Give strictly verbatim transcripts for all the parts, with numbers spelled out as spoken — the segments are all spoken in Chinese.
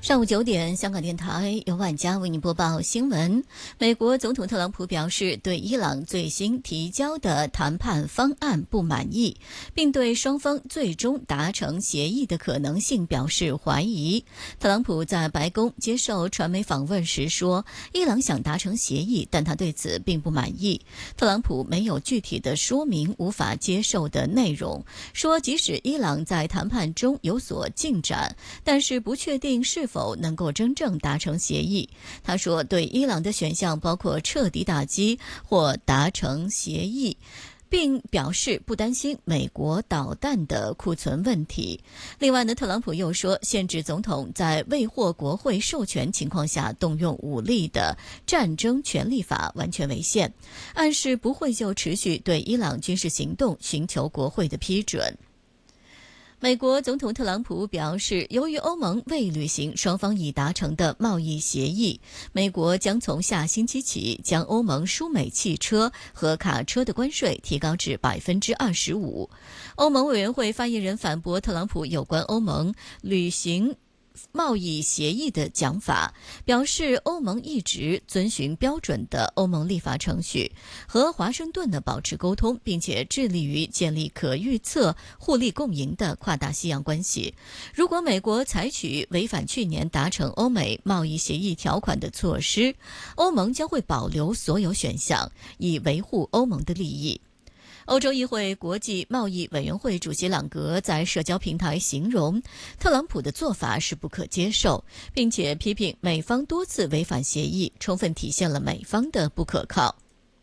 上午九点，香港电台由万家为您播报新闻。美国总统特朗普表示，对伊朗最新提交的谈判方案不满意，并对双方最终达成协议的可能性表示怀疑。特朗普在白宫接受传媒访问时说，伊朗想达成协议，但他对此并不满意。特朗普没有具体的说明无法接受的内容，说即使伊朗在谈判中有所进展，但是不确定是否否能够真正达成协议。他说，对伊朗的选项包括彻底打击或达成协议，并表示不担心美国导弹的库存问题。另外呢，特朗普又说，限制总统在未获国会授权情况下动用武力的战争权利法完全违宪，暗示不会就持续对伊朗军事行动寻求国会的批准。美国总统特朗普表示，由于欧盟未履行双方已达成的贸易协议，美国将从下星期起将欧盟输美汽车和卡车的关税提高至百分之二十五。欧盟委员会发言人反驳特朗普有关欧盟履行贸易协议的讲法，表示欧盟一直遵循标准的欧盟立法程序，和华盛顿的保持沟通，并且致力于建立可预测、互利共赢的跨大西洋关系。如果美国采取违反去年达成欧美贸易协议条款的措施，欧盟将会保留所有选项，以维护欧盟的利益。欧洲议会国际贸易委员会主席朗格在社交平台形容特朗普的做法是不可接受，并且批评美方多次违反协议，充分体现了美方的不可靠。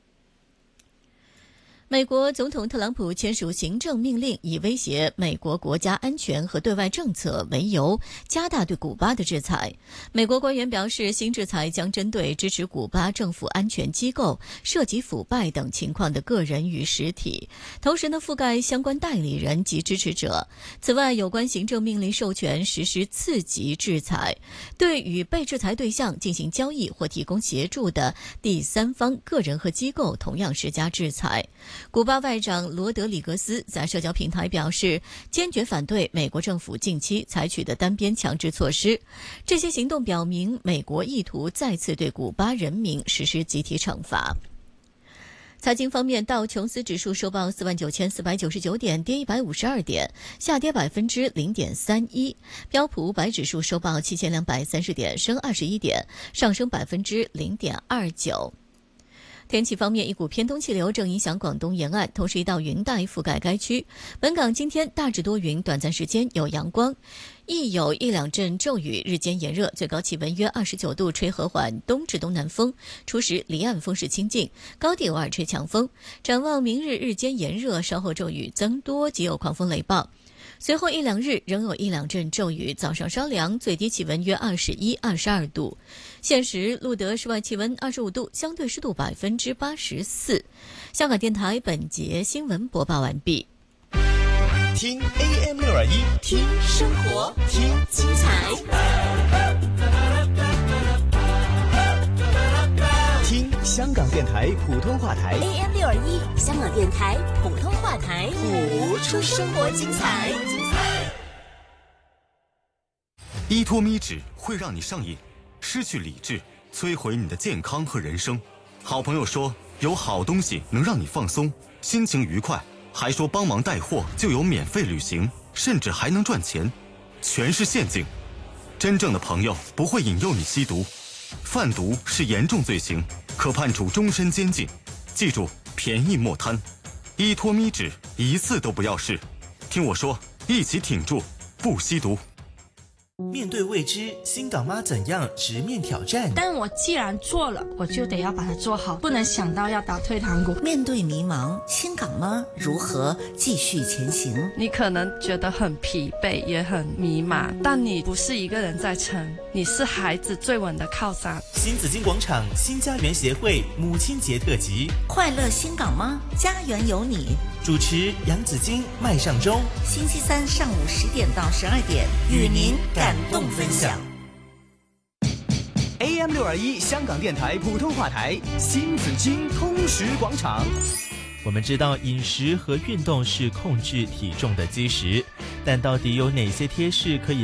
美国总统特朗普签署行政命令，以威胁美国国家安全和对外政策为由，加大对古巴的制裁。美国官员表示，新制裁将针对支持古巴政府安全机构、涉及腐败等情况的个人与实体，同时呢，覆盖相关代理人及支持者。此外，有关行政命令授权实施次级制裁，对与被制裁对象进行交易或提供协助的第三方个人和机构同样施加制裁。古巴外长罗德里格斯在社交平台表示，坚决反对美国政府近期采取的单边强制措施。这些行动表明，美国意图再次对古巴人民实施集体惩罚。财经方面，道琼斯指数收报四万九千四百九十九点，跌一百五十二点，下跌百分之零点三一。标普五百指数收报七千两百三十点，升二十一点，上升百分之零点二九。天气方面，一股偏东气流正影响广东沿岸，同时一道云带覆盖该区。本港今天大致多云，短暂时间有阳光，亦有一两阵骤雨，日间炎热，最高气温约二十九度，吹和缓东至东南风，初时离岸风势清劲，高地偶尔吹强风。展望明日日间炎热，稍后骤雨增多，及有狂风雷暴。随后一两日仍有一两阵骤雨，早上稍凉，最低气温约二十一、二十二度。现时录得室外气温二十五度，相对湿度百分之八十四。香港电台本节新闻播报完毕。 听 A M 六二一， 听生活，听精彩， 听香港电台普通话台 A M 六二一，香港电台普通话台， 谱出生活精彩。 依托咪纸会让你上瘾，失去理智，摧毁你的健康和人生。好朋友说有好东西能让你放松，心情愉快，还说帮忙带货就有免费旅行，甚至还能赚钱，全是陷阱。真正的朋友不会引诱你吸毒，贩毒是严重罪行，可判处终身监禁。记住，便宜莫贪，依托咪纸一次都不要试。听我说，一起挺住，不吸毒。 面对未知，新港妈怎样直面挑战？ 但我既然做了，我就得要把它做好，不能想到要打退堂鼓。 面对迷茫，新港妈如何继续前行？ 你可能觉得很疲惫，也很迷茫，但你不是一个人在撑，你是孩子最稳的靠山。 新紫荆广场新家园协会母亲节特辑， 快乐新港妈，家园有你。 主持杨紫荆、麦尚中， 星期三上午十点到十二点，与您感动分享。 A M 六二一香港电台普通话台，新紫荆通识广场。 我们知道饮食和运动是控制体重的基石，但到底有哪些贴士可以